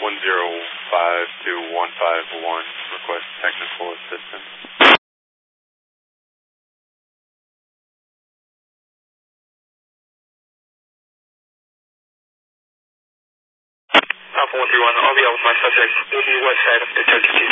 1052151, request technical assistance. Alpha 131, I'll be out with my subject. Will be west side of the Turkey